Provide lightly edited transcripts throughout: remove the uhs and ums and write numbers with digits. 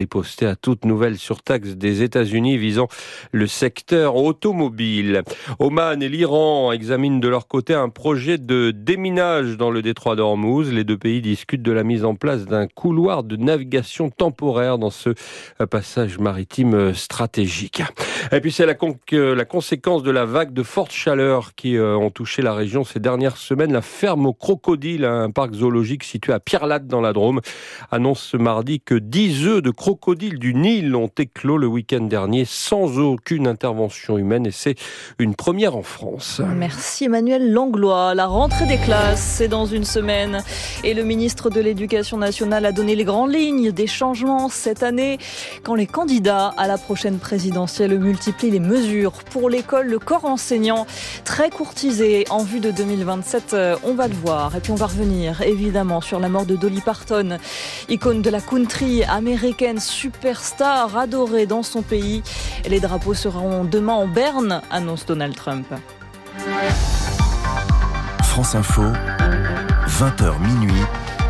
riposté à toute nouvelle surtaxe des États-Unis visant le secteur automobile. Oman et l'Iran examinent de leur côté un projet de déminage dans le détroit d'Ormuz. Les deux pays discutent de la mise en place d'un couloir de navigation temporaire dans ce passage maritime stratégique. Et puis c'est la conséquence de la vague de forte chaleur qui ont touché la région ces dernières semaines. La ferme aux crocodiles, un parc zoologique situé à Pierrelatte dans la Drôme, annonce ce mardi que 10 œufs de crocodiles du Nil ont éclos le week-end dernier sans aucune intervention humaine, et c'est une première en France. Merci Emmanuel Langlois. La rentrée des classes, c'est dans une semaine et le ministre de l'Éducation nationale a donné les grandes lignes des changements cette année quand les candidats à la prochaine présidentielle multiplient les mesures pour l'école. Le corps enseignant très courtisé en vue de 2027, on va le voir. Et puis on va revenir évidemment sur la mort de Dolly Parton, icône de la country américaine, superstar adorée dans son pays. Les drapeaux seront demain en berne, annonce Donald Trump. France Info, 20h minuit,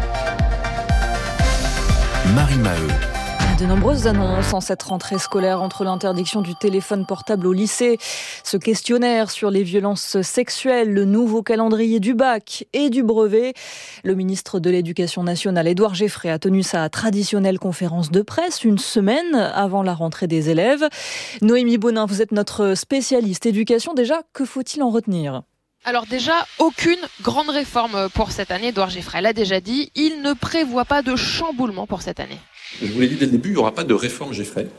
Marie Maheu. De nombreuses annonces en cette rentrée scolaire entre l'interdiction du téléphone portable au lycée, ce questionnaire sur les violences sexuelles, le nouveau calendrier du bac et du brevet. Le ministre de l'Éducation nationale, Édouard Geffray, a tenu sa traditionnelle conférence de presse une semaine avant la rentrée des élèves. Noémie Bonin, vous êtes notre spécialiste éducation. Déjà, que faut-il en retenir ? Alors déjà, aucune grande réforme pour cette année. Édouard Geffray l'a déjà dit, il ne prévoit pas de chamboulement pour cette année. Je vous l'ai dit dès le début, il n'y aura pas de réforme Geffray.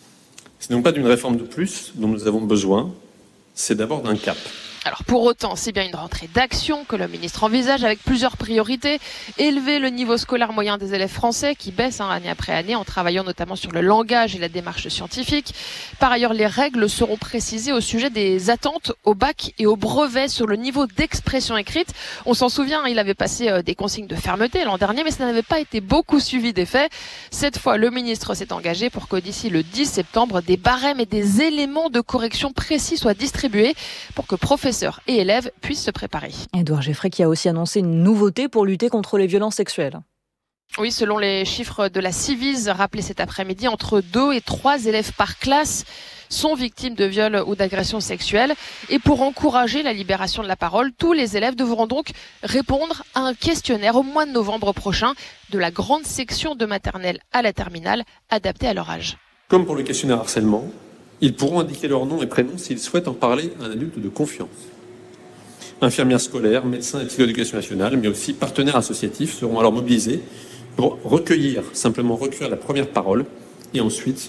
Ce n'est donc pas d'une réforme de plus dont nous avons besoin, c'est d'abord d'un cap. Alors pour autant, c'est bien une rentrée d'action que le ministre envisage avec plusieurs priorités. Élever le niveau scolaire moyen des élèves français qui baisse année après année en travaillant notamment sur le langage et la démarche scientifique. Par ailleurs, les règles seront précisées au sujet des attentes au bac et au brevet sur le niveau d'expression écrite. On s'en souvient, il avait passé des consignes de fermeté l'an dernier, mais ça n'avait pas été beaucoup suivi d'effet. Cette fois, le ministre s'est engagé pour que d'ici le 10 septembre, des barèmes et des éléments de correction précis soient distribués pour que professeurs et élèves puissent se préparer. Édouard Geffray qui a aussi annoncé une nouveauté pour lutter contre les violences sexuelles. Oui, selon les chiffres de la Civise rappelés cet après-midi, entre 2 et 3 élèves par classe sont victimes de viols ou d'agressions sexuelles. Et pour encourager la libération de la parole, tous les élèves devront donc répondre à un questionnaire au mois de novembre prochain, de la grande section de maternelle à la terminale, adapté à leur âge. Comme pour le questionnaire harcèlement, ils pourront indiquer leur nom et prénom s'ils souhaitent en parler à un adulte de confiance. Infirmières scolaires, médecins et psychologues d'éducation nationale, mais aussi partenaires associatifs seront alors mobilisés pour simplement recueillir la première parole et ensuite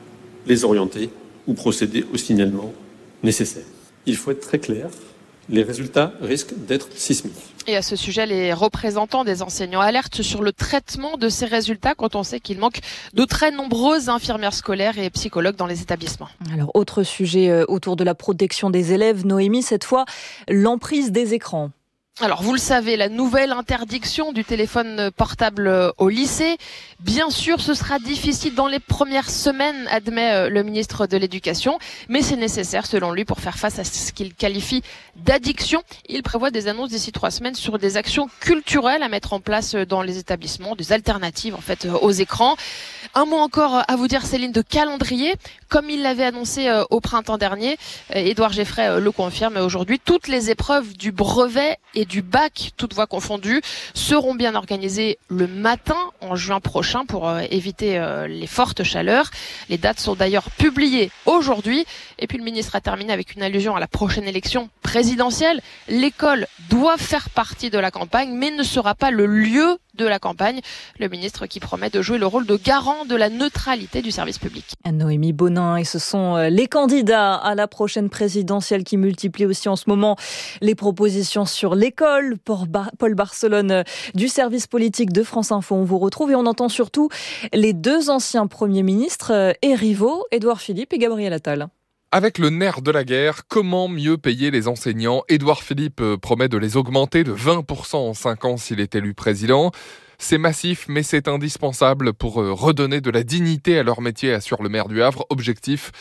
les orienter ou procéder au signalement nécessaire. Il faut être très clair, les résultats risquent d'être sismiques. Et à ce sujet, les représentants des enseignants alertent sur le traitement de ces résultats quand on sait qu'il manque de très nombreuses infirmières scolaires et psychologues dans les établissements. Alors, autre sujet autour de la protection des élèves, Noémie, cette fois, l'emprise des écrans. Alors, vous le savez, la nouvelle interdiction du téléphone portable au lycée, bien sûr, ce sera difficile dans les premières semaines, admet le ministre de l'Éducation, mais c'est nécessaire, selon lui, pour faire face à ce qu'il qualifie d'addiction. Il prévoit des annonces d'ici 3 semaines sur des actions culturelles à mettre en place dans les établissements, des alternatives, en fait, aux écrans. Un mot encore à vous dire, Céline, de calendrier. Comme il l'avait annoncé au printemps dernier, Édouard Geffray le confirme aujourd'hui, toutes les épreuves du brevet et du bac, toutes voies confondues, seront bien organisées le matin en juin prochain pour éviter les fortes chaleurs. Les dates sont d'ailleurs publiées aujourd'hui. Et puis le ministre a terminé avec une allusion à la prochaine élection présidentielle. L'école doit faire partie de la campagne, mais ne sera pas le lieu de la campagne. Le ministre qui promet de jouer le rôle de garant de la neutralité du service public. Noémie Bonin, et ce sont les candidats à la prochaine présidentielle qui multiplient aussi en ce moment les propositions sur l'école. Paul Barcelone du service politique de France Info, on vous retrouve et on entend surtout les 2 anciens premiers ministres et rivaux, Édouard Philippe et Gabriel Attal. Avec le nerf de la guerre, comment mieux payer les enseignants ? Édouard Philippe promet de les augmenter de 20% en 5 ans s'il est élu président. C'est massif, mais c'est indispensable pour redonner de la dignité à leur métier, assure le maire du Havre. Objectif,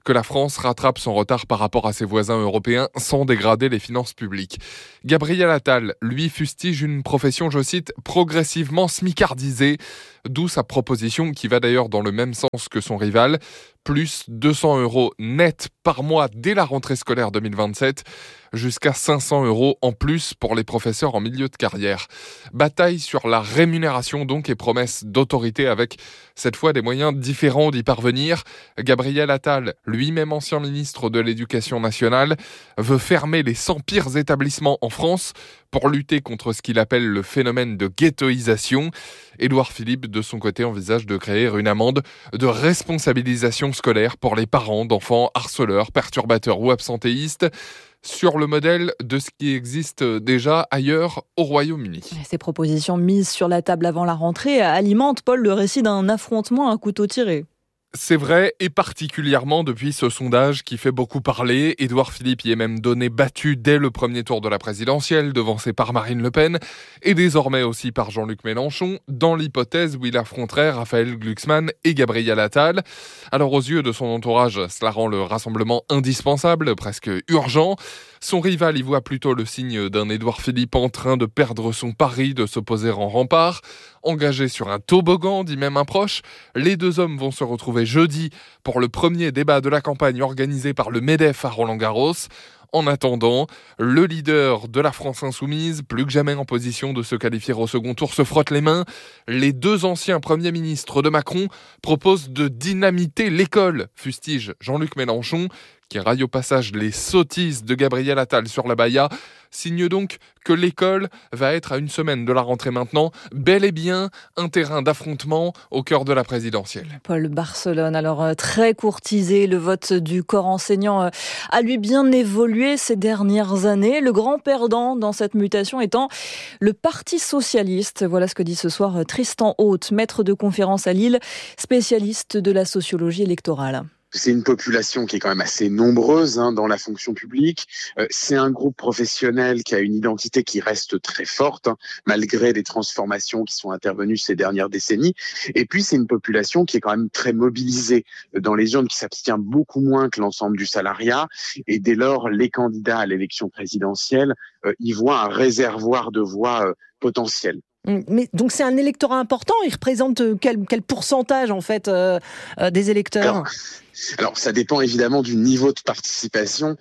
que la France rattrape son retard par rapport à ses voisins européens sans dégrader les finances publiques. Gabriel Attal, lui, fustige une profession, je cite, progressivement smicardisée, d'où sa proposition qui va d'ailleurs dans le même sens que son rival, plus 200 € net par mois dès la rentrée scolaire 2027, jusqu'à 500 € en plus pour les professeurs en milieu de carrière. Bataille sur la rémunération donc et promesse d'autorité avec cette fois des moyens différents d'y parvenir. Gabriel Attal, lui-même ancien ministre de l'Éducation nationale, veut fermer les 100 pires établissements en France pour lutter contre ce qu'il appelle le phénomène de ghettoisation. Édouard Philippe, de son côté, envisage de créer une amende de responsabilisation scolaire pour les parents d'enfants harceleurs, perturbateurs ou absentéistes, sur le modèle de ce qui existe déjà ailleurs au Royaume-Uni. Ces propositions mises sur la table avant la rentrée alimentent, Paul, le récit d'un affrontement à couteau tiré. C'est vrai, et particulièrement depuis ce sondage qui fait beaucoup parler. Édouard Philippe y est même donné battu dès le premier tour de la présidentielle, devancé par Marine Le Pen, et désormais aussi par Jean-Luc Mélenchon, dans l'hypothèse où il affronterait Raphaël Glucksmann et Gabriel Attal. Alors aux yeux de son entourage, cela rend le rassemblement indispensable, presque urgent. Son rival y voit plutôt le signe d'un Édouard Philippe en train de perdre son pari de s'opposer en rempart. Engagé sur un toboggan, dit même un proche, les deux hommes vont se retrouver jeudi pour le premier débat de la campagne organisé par le MEDEF à Roland-Garros. En attendant, le leader de la France insoumise, plus que jamais en position de se qualifier au second tour, se frotte les mains. Les deux anciens premiers ministres de Macron proposent de dynamiter l'école, fustige Jean-Luc Mélenchon, qui raille au passage les sottises de Gabriel Attal sur la Baïa, signe donc que l'école va être à une semaine de la rentrée maintenant, bel et bien un terrain d'affrontement au cœur de la présidentielle. Paul Barcelone, alors très courtisé, le vote du corps enseignant a lui bien évolué ces dernières années. Le grand perdant dans cette mutation étant le Parti socialiste. Voilà ce que dit ce soir Tristan Haute, maître de conférence à Lille, spécialiste de la sociologie électorale. C'est une population qui est quand même assez nombreuse dans la fonction publique. C'est un groupe professionnel qui a une identité qui reste très forte, malgré les transformations qui sont intervenues ces dernières décennies. Et puis, c'est une population qui est quand même très mobilisée dans les urnes, qui s'abstient beaucoup moins que l'ensemble du salariat. Et dès lors, les candidats à l'élection présidentielle y voient un réservoir de voix potentiel. Mais donc c'est un électorat important, il représente quel pourcentage en fait des électeurs ? Alors, ça dépend évidemment du niveau de participation.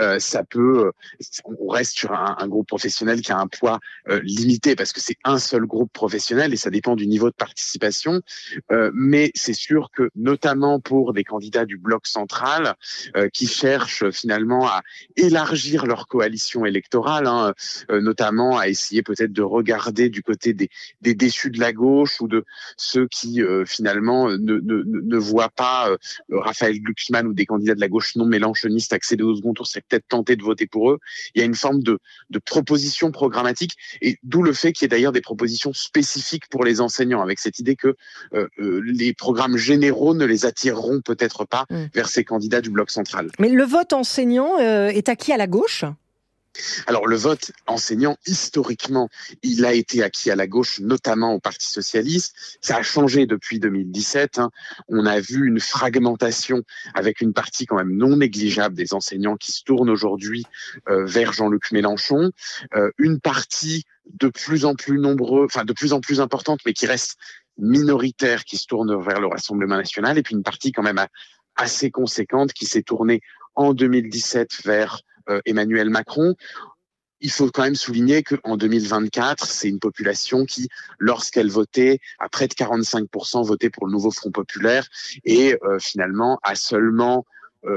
On reste sur un groupe professionnel qui a un poids limité parce que c'est un seul groupe professionnel et ça dépend du niveau de participation. Mais c'est sûr que, notamment pour des candidats du bloc central qui cherchent finalement à élargir leur coalition électorale, notamment à essayer peut-être de regarder du côté des déçus de la gauche ou de ceux qui finalement ne voient pas Raphaël Glucksmann ou des candidats de la gauche non mélenchonistes accéder au second tour, serait peut-être tenté de voter pour eux. Il y a une forme de proposition programmatique, et d'où le fait qu'il y ait d'ailleurs des propositions spécifiques pour les enseignants, avec cette idée que les programmes généraux ne les attireront peut-être pas vers ces candidats du bloc central. Mais le vote enseignant est acquis à la gauche ? Alors, le vote enseignant, historiquement, il a été acquis à la gauche, notamment au Parti socialiste. Ça a changé depuis 2017. On a vu une fragmentation avec une partie quand même non négligeable des enseignants qui se tournent aujourd'hui vers Jean-Luc Mélenchon. Une partie de plus en plus importante, mais qui reste minoritaire, qui se tourne vers le Rassemblement national. Et puis une partie quand même assez conséquente qui s'est tournée en 2017 vers Emmanuel Macron. Il faut quand même souligner qu'en 2024, c'est une population qui, lorsqu'elle votait, à près de 45% votait pour le nouveau Front populaire et finalement a seulement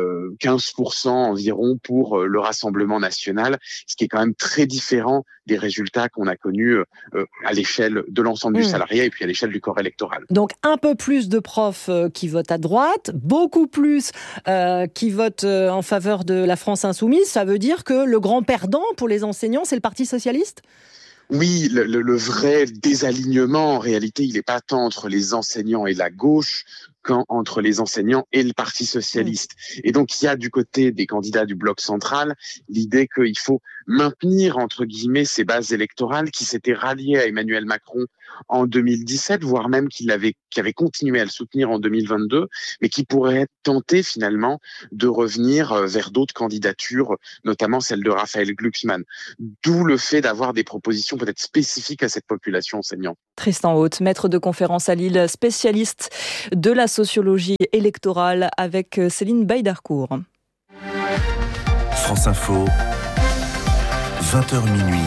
15% environ pour le Rassemblement national, ce qui est quand même très différent des résultats qu'on a connus à l'échelle de l'ensemble du salariat et puis à l'échelle du corps électoral. Donc un peu plus de profs qui votent à droite, beaucoup plus qui votent en faveur de la France insoumise. Ça veut dire que le grand perdant pour les enseignants, c'est le Parti socialiste ? Oui, le vrai désalignement, en réalité, il n'est pas tant entre les enseignants et la gauche qu'entre les enseignants et le Parti socialiste. Et donc, il y a du côté des candidats du bloc central l'idée qu'il faut maintenir, entre guillemets, ses bases électorales qui s'étaient ralliées à Emmanuel Macron en 2017, voire même qui avait continué à le soutenir en 2022, mais qui pourrait être tenté finalement de revenir vers d'autres candidatures, notamment celle de Raphaël Glucksmann. D'où le fait d'avoir des propositions peut-être spécifiques à cette population enseignante. Tristan Haute, maître de conférence à Lille, spécialiste de la sociologie électorale avec Céline Baïdarcourt. France Info, 20h minuit.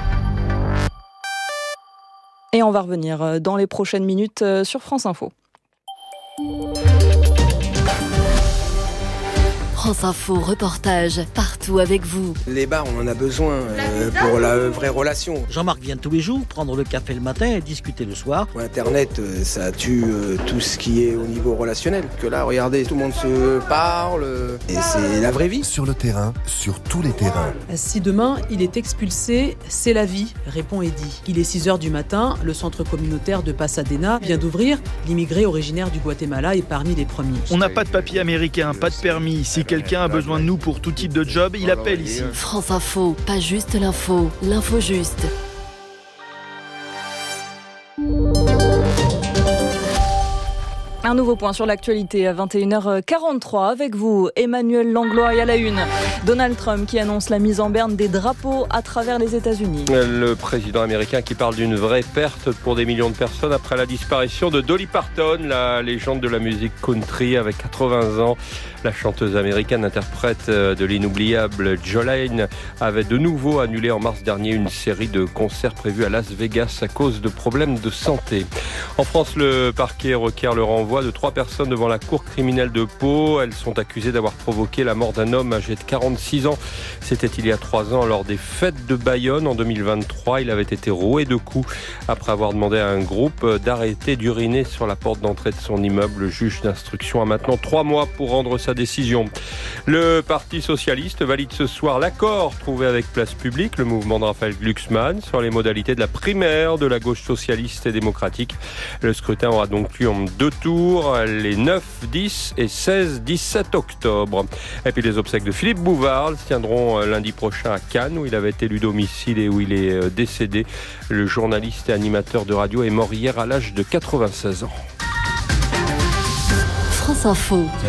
Et on va revenir dans les prochaines minutes sur France Info. France Info, reportage, partout avec vous. Les bars, on en a besoin pour la vraie relation. Jean-Marc vient tous les jours prendre le café le matin et discuter le soir. Internet, ça tue tout ce qui est au niveau relationnel. Que là, regardez, tout le monde se parle et c'est la vraie vie. Sur le terrain, sur tous les terrains. Si demain, il est expulsé, c'est la vie, répond Eddy. Il est 6h du matin, le centre communautaire de Pasadena vient d'ouvrir. L'immigré originaire du Guatemala est parmi les premiers. On n'a pas de papier américain, pas de permis. Si quelqu'un a besoin de nous pour tout type de job, il appelle ici. France Info, pas juste l'info, l'info juste. Un nouveau point sur l'actualité à 21h43 avec vous, Emmanuel Langlois, et à la une. Donald Trump qui annonce la mise en berne des drapeaux à travers les États-Unis. Le président américain qui parle d'une vraie perte pour des millions de personnes après la disparition de Dolly Parton, la légende de la musique country avec 80 ans. La chanteuse américaine interprète de l'inoubliable Jolene avait de nouveau annulé en mars dernier une série de concerts prévus à Las Vegas à cause de problèmes de santé. En France, le parquet requiert le renvoi de 3 personnes devant la cour criminelle de Pau. Elles sont accusées d'avoir provoqué la mort d'un homme âgé de 46 ans. C'était il y a 3 ans lors des fêtes de Bayonne en 2023. Il avait été roué de coups après avoir demandé à un groupe d'arrêter d'uriner sur la porte d'entrée de son immeuble. Le juge d'instruction a maintenant 3 mois pour rendre sa décision. Le Parti socialiste valide ce soir l'accord trouvé avec Place Publique, le mouvement de Raphaël Glucksmann, sur les modalités de la primaire de la gauche socialiste et démocratique. Le scrutin aura donc lieu en 2 tours, les 9, 10 et 16, 17 octobre. Et puis les obsèques de Philippe Bouvard se tiendront lundi prochain à Cannes, où il avait élu domicile et où il est décédé. Le journaliste et animateur de radio est mort hier à l'âge de 96 ans. France Info.